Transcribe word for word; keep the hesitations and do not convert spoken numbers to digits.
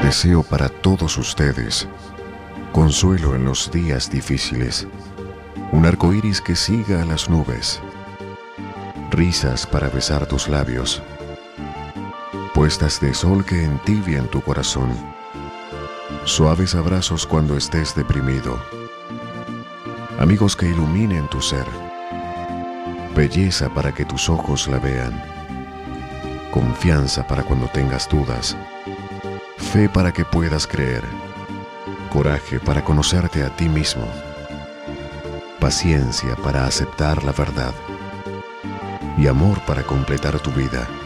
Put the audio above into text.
Deseo para todos ustedes consuelo en los días difíciles, un arco iris que siga a las nubes, risas para besar tus labios, puestas de sol que entibian tu corazón, suaves abrazos cuando estés deprimido, amigos que iluminen tu ser, belleza para que tus ojos la vean, confianza para cuando tengas dudas, fe para que puedas creer, coraje para conocerte a ti mismo, paciencia para aceptar la verdad y amor para completar tu vida.